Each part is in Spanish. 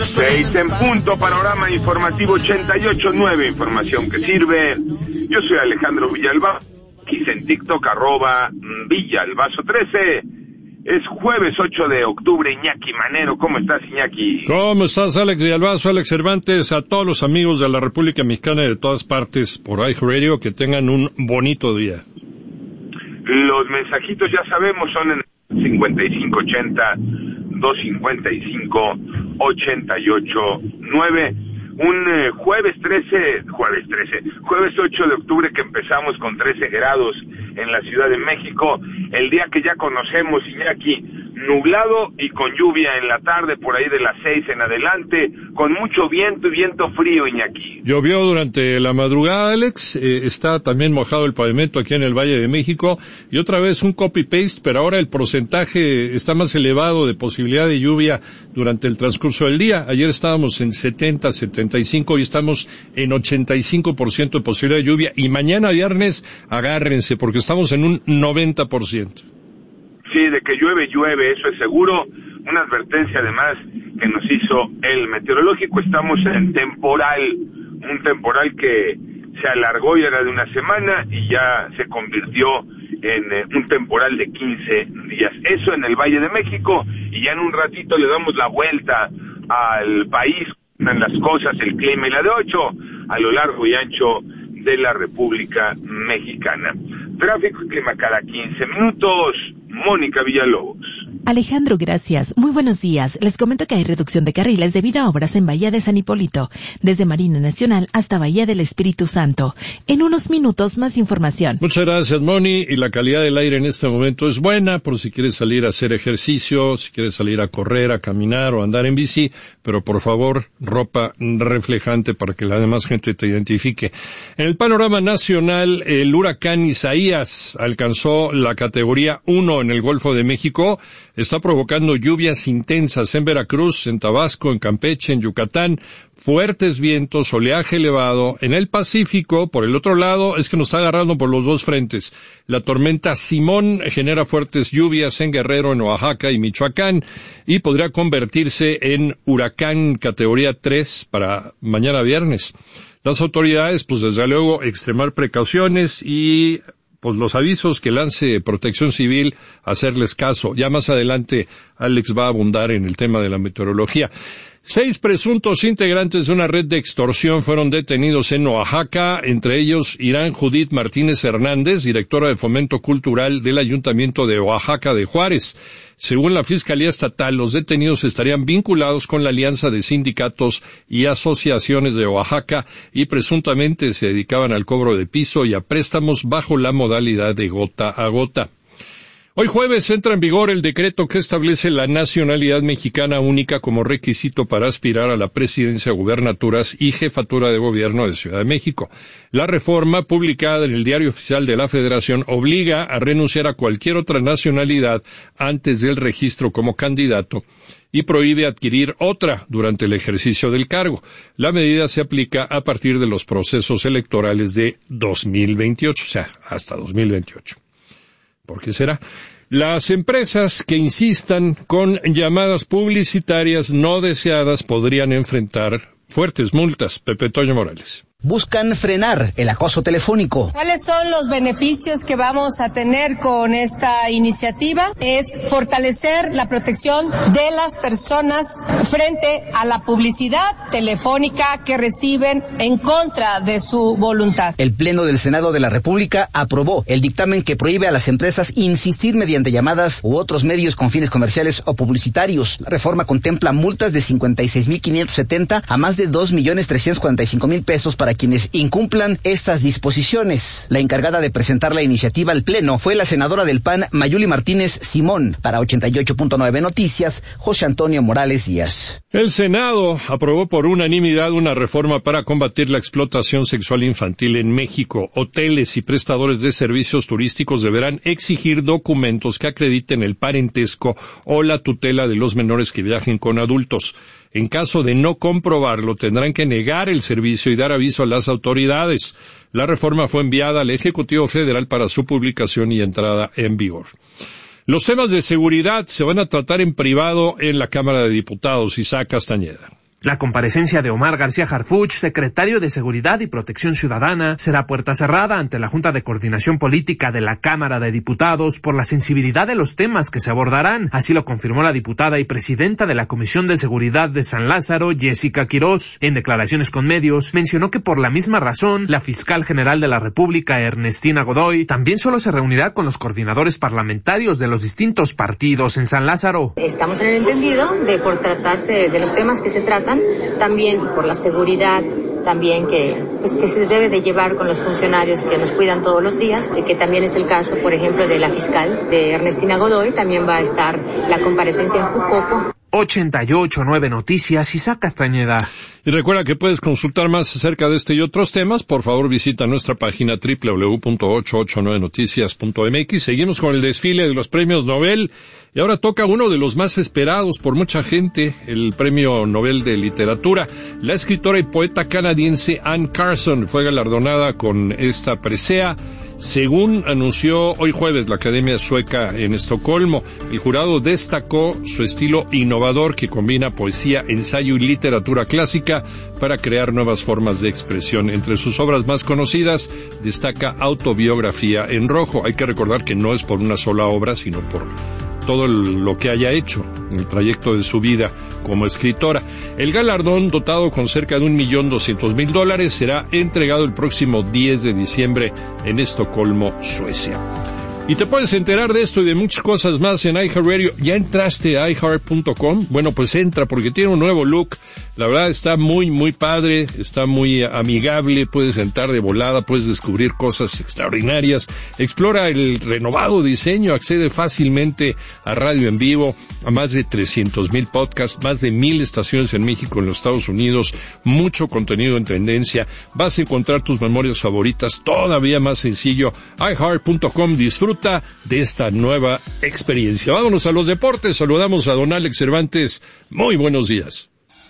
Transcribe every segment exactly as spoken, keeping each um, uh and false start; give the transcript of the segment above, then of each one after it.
Seis en punto, panorama informativo ochenta y ocho nueve, información que sirve. Yo soy Alejandro Villalbazo, aquí en TikTok, arroba Villalbazo trece. Es jueves ocho de octubre, Iñaki Manero. ¿Cómo estás, Iñaki? ¿Cómo estás, Alex Villalbazo, Alex Cervantes? A todos los amigos de la República Mexicana y de todas partes por iHeartRadio, que tengan un bonito día. Los mensajitos, ya sabemos, son en cincuenta y cinco ochenta, doscientos cincuenta y cinco, ochenta y ocho nueve. Un eh, jueves trece, jueves trece, jueves ocho de octubre, que empezamos con trece grados en la Ciudad de México, el día que ya conocemos, Iñaki, nublado y con lluvia en la tarde, por ahí de las seis en adelante, con mucho viento y viento frío, Iñaki. Llovió durante la madrugada, Alex, eh, está también mojado el pavimento aquí en el Valle de México, y otra vez un copy-paste, pero ahora el porcentaje está más elevado de posibilidad de lluvia durante el transcurso del día. Ayer estábamos en setenta, setenta y cinco, y estamos en ochenta y cinco por ciento de posibilidad de lluvia, y mañana viernes, agárrense, porque estamos en un noventa por ciento. Sí, de que llueve, llueve, eso es seguro. Una advertencia además que nos hizo el meteorológico. Estamos en temporal, un temporal que se alargó y era de una semana y ya se convirtió en eh, un temporal de quince días. Eso en el Valle de México, y ya en un ratito le damos la vuelta al país, en las cosas, el clima y la de ocho, a lo largo y ancho de la República Mexicana. Tráfico y clima cada quince minutos. Mónica Villalobos. Alejandro, gracias. Muy buenos días. Les comento que hay reducción de carriles debido a obras en Bahía de San Hipólito, desde Marina Nacional hasta Bahía del Espíritu Santo. En unos minutos, más información. Muchas gracias, Moni. Y la calidad del aire en este momento es buena, por si quieres salir a hacer ejercicio, si quieres salir a correr, a caminar o andar en bici, pero por favor, ropa reflejante para que la demás gente te identifique. En el panorama nacional, el huracán Isaías alcanzó la categoría uno en el Golfo de México. Está provocando lluvias intensas en Veracruz, en Tabasco, en Campeche, en Yucatán, fuertes vientos, oleaje elevado. En el Pacífico, por el otro lado, es que nos está agarrando por los dos frentes. La tormenta Simón genera fuertes lluvias en Guerrero, en Oaxaca y Michoacán, y podría convertirse en huracán categoría tres para mañana viernes. Las autoridades, pues desde luego, extremar precauciones y pues los avisos que lance Protección Civil, hacerles caso. Ya más adelante Alex va a abundar en el tema de la meteorología. Seis presuntos integrantes de una red de extorsión fueron detenidos en Oaxaca, entre ellos Irán Judith Martínez Hernández, directora de Fomento Cultural del Ayuntamiento de Oaxaca de Juárez. Según la Fiscalía Estatal, los detenidos estarían vinculados con la Alianza de Sindicatos y Asociaciones de Oaxaca y presuntamente se dedicaban al cobro de piso y a préstamos bajo la modalidad de gota a gota. Hoy jueves entra en vigor el decreto que establece la nacionalidad mexicana única como requisito para aspirar a la presidencia, gubernaturas y jefatura de gobierno de Ciudad de México. La reforma, publicada en el Diario Oficial de la Federación, obliga a renunciar a cualquier otra nacionalidad antes del registro como candidato y prohíbe adquirir otra durante el ejercicio del cargo. La medida se aplica a partir de los procesos electorales de dos mil veintiocho, o sea, hasta dos mil veintiocho. ¿Por qué será? Las empresas que insistan con llamadas publicitarias no deseadas podrían enfrentar fuertes multas. Pepe Toño Morales. Buscan frenar el acoso telefónico. ¿Cuáles son los beneficios que vamos a tener con esta iniciativa? Es fortalecer la protección de las personas frente a la publicidad telefónica que reciben en contra de su voluntad. El Pleno del Senado de la República aprobó el dictamen que prohíbe a las empresas insistir mediante llamadas u otros medios con fines comerciales o publicitarios. La reforma contempla multas de cincuenta y seis mil quinientos setenta a más de dos millones trescientos cuarenta y cinco mil pesos para quienes incumplan estas disposiciones. La encargada de presentar la iniciativa al Pleno fue la senadora del P A N, Mayuli Martínez Simón. Para ochenta y ocho punto nueve Noticias, José Antonio Morales Díaz. El Senado aprobó por unanimidad una reforma para combatir la explotación sexual infantil en México. Hoteles y prestadores de servicios turísticos deberán exigir documentos que acrediten el parentesco o la tutela de los menores que viajen con adultos. En caso de no comprobarlo, tendrán que negar el servicio y dar aviso a las autoridades. La reforma fue enviada al Ejecutivo Federal para su publicación y entrada en vigor. Los temas de seguridad se van a tratar en privado en la Cámara de Diputados. Isaac Castañeda. La comparecencia de Omar García Harfuch, secretario de Seguridad y Protección Ciudadana, será puerta cerrada ante la Junta de Coordinación Política de la Cámara de Diputados por la sensibilidad de los temas que se abordarán. Así lo confirmó la diputada y presidenta de la Comisión de Seguridad de San Lázaro, Jessica Quirós. En declaraciones con medios, mencionó que por la misma razón, la fiscal general de la República, Ernestina Godoy, también solo se reunirá con los coordinadores parlamentarios de los distintos partidos en San Lázaro. Estamos en el entendido de por tratarse de los temas que se tratan, también por la seguridad, también que, pues, que se debe de llevar con los funcionarios que nos cuidan todos los días, que también es el caso, por ejemplo, de la fiscal, de Ernestina Godoy, también va a estar la comparecencia en Jucopo. ochenta y ocho punto nueve Noticias, Isaac Castañeda. Y recuerda que puedes consultar más acerca de este y otros temas. Por favor, visita nuestra página doble u doble u doble u punto ochocientos ochenta y nueve noticias punto m x. Seguimos con el desfile de los premios Nobel. Y ahora toca uno de los más esperados por mucha gente, el Premio Nobel de Literatura. La escritora y poeta canadiense Anne Carson fue galardonada con esta presea, según anunció hoy jueves la Academia Sueca en Estocolmo. El jurado destacó su estilo innovador que combina poesía, ensayo y literatura clásica para crear nuevas formas de expresión. Entre sus obras más conocidas destaca Autobiografía en Rojo. Hay que recordar que no es por una sola obra, sino por todo lo que haya hecho en el trayecto de su vida como escritora. El galardón, dotado con cerca de un millón doscientos mil dólares, será entregado el próximo diez de diciembre en Estocolmo, Suecia. Y te puedes enterar de esto y de muchas cosas más en iHeartRadio. ¿Ya entraste a i heart punto com? Bueno, pues entra porque tiene un nuevo look. La verdad está muy, muy padre, está muy amigable, puedes entrar de volada, puedes descubrir cosas extraordinarias. Explora el renovado diseño, accede fácilmente a radio en vivo, a más de trescientos mil podcasts, más de mil estaciones en México, en los Estados Unidos, mucho contenido en tendencia. Vas a encontrar tus memorias favoritas todavía más sencillo. i heart punto com, disfruta de esta nueva experiencia. Vámonos a los deportes, saludamos a don Alex Cervantes. Muy buenos días.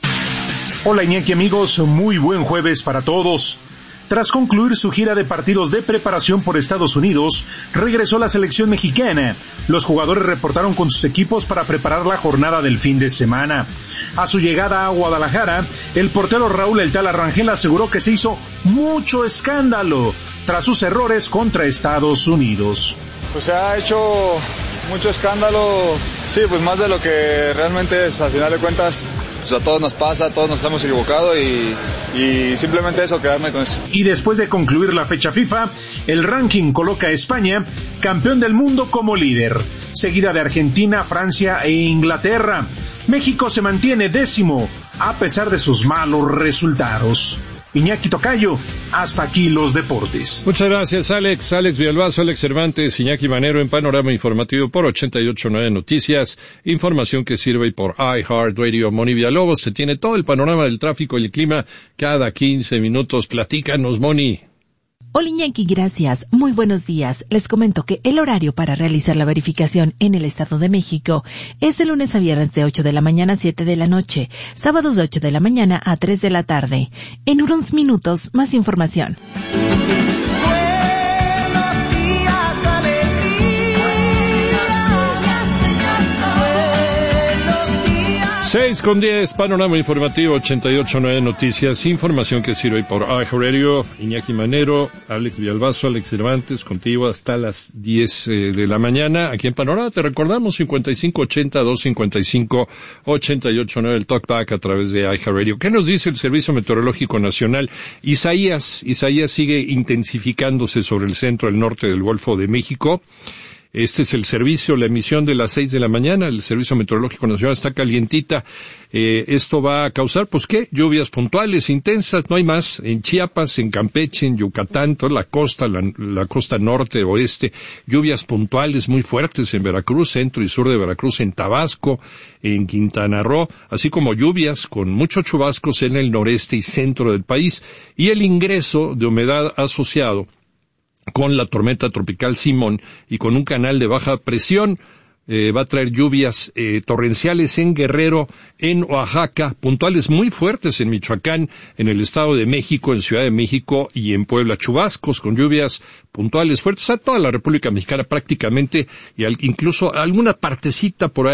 Hola Iñaki, amigos, muy buen jueves para todos. Tras concluir su gira de partidos de preparación por Estados Unidos, regresó la selección mexicana. Los jugadores reportaron con sus equipos para preparar la jornada del fin de semana. A su llegada a Guadalajara, el portero Raúl El Tala Rangel aseguró que se hizo mucho escándalo tras sus errores contra Estados Unidos. Pues se ha hecho mucho escándalo, sí, pues más de lo que realmente es, al final de cuentas, pues a todos nos pasa, a todos nos hemos equivocado y, y simplemente eso, quedarme con eso. Y después de concluir la fecha FIFA, el ranking coloca a España campeón del mundo como líder, seguida de Argentina, Francia e Inglaterra. México se mantiene décimo, a pesar de sus malos resultados. Iñaki Tocayo, hasta aquí los deportes. Muchas gracias, Alex. Alex Villalbazo, Alex Cervantes, Iñaki Manero en Panorama Informativo por ochenta y ocho punto nueve Noticias. Información que sirve por iHeartRadio. Moni Villalobos te tiene todo el panorama del tráfico y el clima cada quince minutos. Platícanos, Moni. Hola Iñaki, gracias. Muy buenos días. Les comento que el horario para realizar la verificación en el Estado de México es de lunes a viernes de ocho de la mañana a siete de la noche, sábados de ocho de la mañana a tres de la tarde. En unos minutos, más información. Seis con diez, Panorama Informativo ochenta y ocho punto nueve Noticias, información que sirve por iHeartRadio. Iñaki Manero, Alex Villalbazo, Alex Cervantes, contigo hasta las diez eh, de la mañana. Aquí en Panorama te recordamos cincuenta y cinco ochenta, dos cincuenta y cinco, ochenta y ocho nueve, el talkback a través de iHeartRadio. ¿Qué nos dice el Servicio Meteorológico Nacional? Isaías, Isaías sigue intensificándose sobre el centro del norte del Golfo de México. Este es el servicio, la emisión de las seis de la mañana, el Servicio Meteorológico Nacional está calientita. Eh, esto va a causar, pues, ¿qué? Lluvias puntuales, intensas, no hay más. En Chiapas, en Campeche, en Yucatán, toda la costa, la, la costa norte, oeste, lluvias puntuales muy fuertes en Veracruz, centro y sur de Veracruz, en Tabasco, en Quintana Roo, así como lluvias con muchos chubascos en el noreste y centro del país, y el ingreso de humedad asociado con la tormenta tropical Simón y con un canal de baja presión, eh, va a traer lluvias eh, torrenciales en Guerrero, en Oaxaca, puntuales muy fuertes en Michoacán, en el Estado de México, en Ciudad de México y en Puebla, chubascos con lluvias puntuales fuertes a toda la República Mexicana prácticamente, y al, incluso alguna partecita por ahí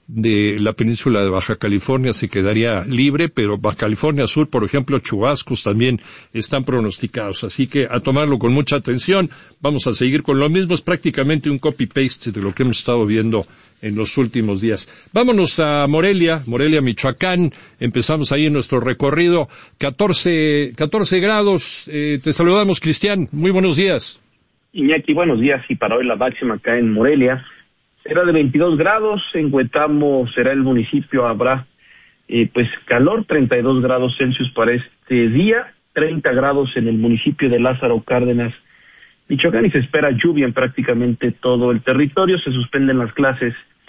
de la península de Baja California se quedaría libre, pero Baja California Sur, por ejemplo, chubascos también están pronosticados, así que a tomarlo con mucha atención. Vamos a seguir con lo mismo, es prácticamente un copy-paste de lo que hemos estado viendo en los últimos días. Vámonos a Morelia, Morelia, Michoacán. Empezamos ahí en nuestro recorrido. catorce, catorce grados. Eh, te saludamos, Cristian. Muy buenos días. Iñaki, buenos días. Y para hoy la máxima acá en Morelia será de veintidós grados. En Huetamo será el municipio, habrá eh, pues calor, treinta y dos grados Celsius para este día, treinta grados en el municipio de Lázaro Cárdenas, Michoacán, y se espera lluvia en prácticamente todo el territorio. Se suspenden las clases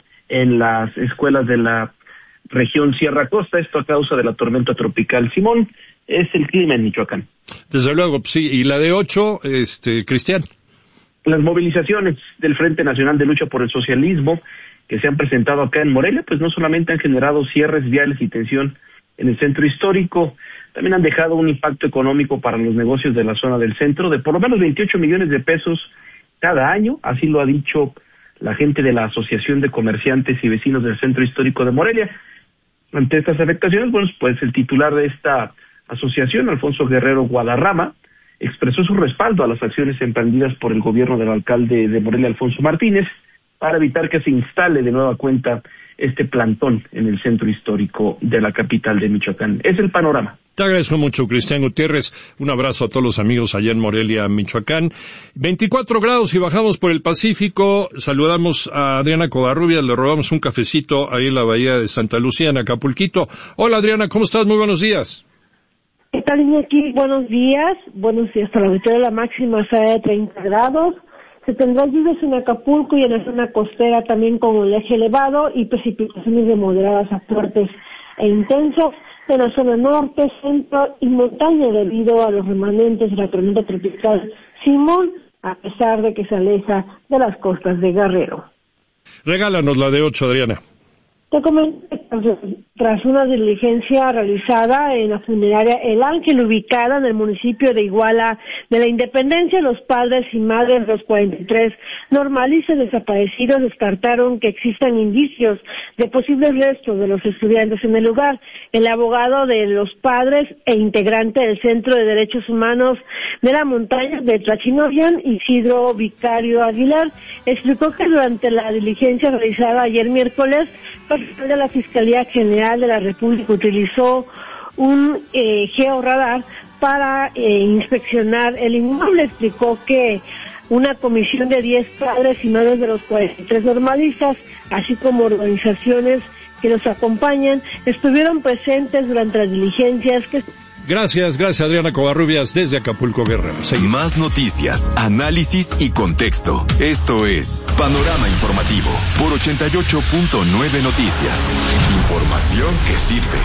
en las escuelas de la región Sierra Costa, esto a causa de la tormenta tropical Simón. Es el clima en Michoacán. Desde luego, sí. Y la de ocho, este, Cristian. Las movilizaciones del Frente Nacional de Lucha por el Socialismo que se han presentado acá en Morelia, pues no solamente han generado cierres viales y tensión en el centro histórico, también han dejado un impacto económico para los negocios de la zona del centro de por lo menos veintiocho millones de pesos cada año, así lo ha dicho la gente de la Asociación de Comerciantes y Vecinos del Centro Histórico de Morelia. Ante estas afectaciones, bueno, pues el titular de esta asociación, Alfonso Guerrero Guadarrama, expresó su respaldo a las acciones emprendidas por el gobierno del alcalde de Morelia, Alfonso Martínez, para evitar que se instale de nueva cuenta este plantón en el centro histórico de la capital de Michoacán. Es el panorama. Te agradezco mucho, Cristian Gutiérrez. Un abrazo a todos los amigos allá en Morelia, Michoacán. veinticuatro grados y bajamos por el Pacífico. Saludamos a Adriana Covarrubias, le robamos un cafecito ahí en la bahía de Santa Lucía, en Acapulquito. Hola, Adriana, ¿cómo estás? Muy buenos días. ¿Qué tal, Iñaki? Buenos días. Buenos días. Para la victoria la máxima será de treinta grados. Se tendrá lluvias en Acapulco y en la zona costera también con oleaje elevado y precipitaciones de moderadas a fuertes e intensas en la zona norte, centro y montaña debido a los remanentes de la tormenta tropical Simón, a pesar de que se aleja de las costas de Guerrero. Regálanos la de ocho, Adriana. Te comento que tras una diligencia realizada en la funeraria El Ángel, ubicada en el municipio de Iguala de la Independencia, los padres y madres de los cuarenta y tres normalistas desaparecidos descartaron que existan indicios de posibles restos de los estudiantes en el lugar. El abogado de los padres e integrante del Centro de Derechos Humanos de la Montaña de Tlachinoyan, Isidro Vicario Aguilar, explicó que durante la diligencia realizada ayer miércoles, personal de la Fiscalía General de la República utilizó un eh, georradar para eh, inspeccionar el inmueble. Explicó que una comisión de diez padres y madres de los cuarenta y tres normalistas, así como organizaciones que los acompañan, estuvieron presentes durante las diligencias que... Gracias, gracias Adriana Covarrubias desde Acapulco, Guerrero. Seguimos. Más noticias, análisis y contexto. Esto es Panorama Informativo por ochenta y ocho punto nueve Noticias. Información que sirve.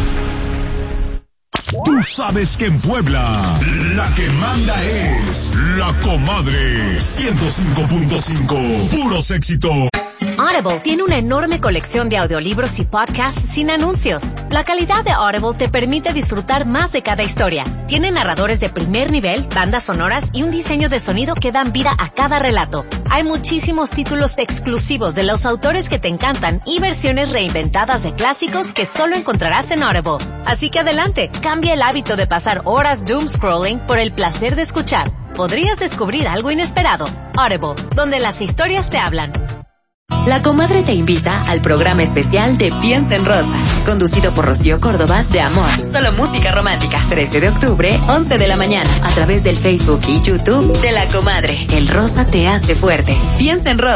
Tú sabes que en Puebla la que manda es La Comadre. ciento cinco punto cinco, puros éxitos. Audible tiene una enorme colección de audiolibros y podcasts sin anuncios. La calidad de Audible te permite disfrutar más de cada historia. Tiene narradores de primer nivel, bandas sonoras y un diseño de sonido que dan vida a cada relato. Hay muchísimos títulos exclusivos de los autores que te encantan y versiones reinventadas de clásicos que solo encontrarás en Audible. Así que adelante, cambia el hábito de pasar horas doom scrolling por el placer de escuchar. Podrías descubrir algo inesperado. Audible, donde las historias te hablan. La Comadre te invita al programa especial de Piensa en Rosa, conducido por Rocío Córdoba de Amor. Solo música romántica. trece de octubre, once de la mañana, a través del Facebook y YouTube de La Comadre. El rosa te hace fuerte. Piensa en Rosa.